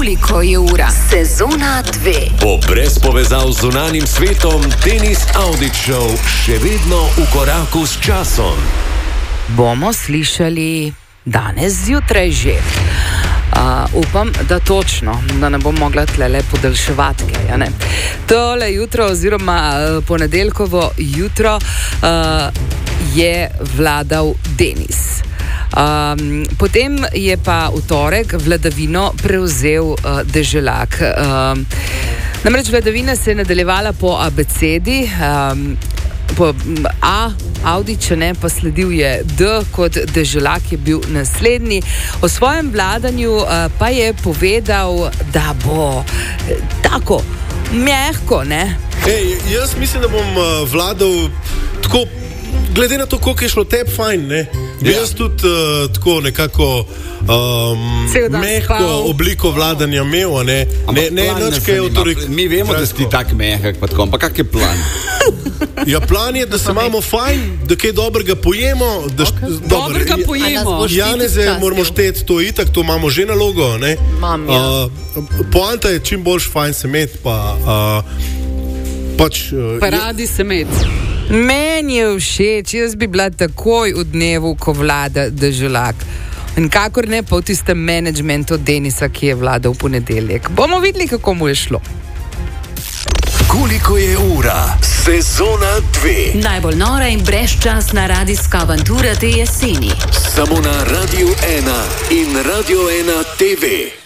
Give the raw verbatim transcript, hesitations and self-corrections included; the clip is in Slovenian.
Koliko je ura? Sezona dve. Bo brez povezav z zunanjim svetom Denis Audić Show še vedno v koraku s časom? Bomo slišali danes zjutraj že. Uh, upam, da točno, da ne bom mogla tlele podaljševati, ja ne. Tole jutro oziroma uh, ponedeljkovo jutro uh, je vladal Denis. Um, potem je pa v torek vladavino prevzel uh, Deželak. Um, namreč vladavina se je nadaljevala po abecedi, um, po A, Audić, ne, pa sledil je D, kot Deželak je bil naslednji. O svojem vladanju uh, pa je povedal, da bo eh, tako mehko, ne? Ej, jaz mislim, da bom uh, vladal tako, glede na to, koliko je šlo tebi fajn, ne? Ja. Jaz tudi uh, tako nekako um, mehko spal. Obliko vladanja imel, ne? Ne, ne, nič kaj avtoritetno. Mi vemo, da si ti tak mehak, pa tako, ampak kak je plan? Ja, plan je, da se imamo fajn, da kaj dobrega pojemo. Da okay. dober, dobrega pojemo. Janeze moramo šteti, to itak, to imamo že nalogo, ne? Mam, ja. uh, poanta je čim boljš fajn se imeti, pa uh, pač... Uh, pa radi se imeti. Meni je všeč, jaz bi bila takoj v dnevu, ko vlada Deželak. In kakor ne pa v tistem menedžmentu Denisa, ki je vladal v ponedeljek. Bomo videli, kako mu je šlo. Koliko je ura? Sezona dve. Najbolj nora in brezčasna radijska avantura te jeseni. Samo na Radio ena in Radio ena T V.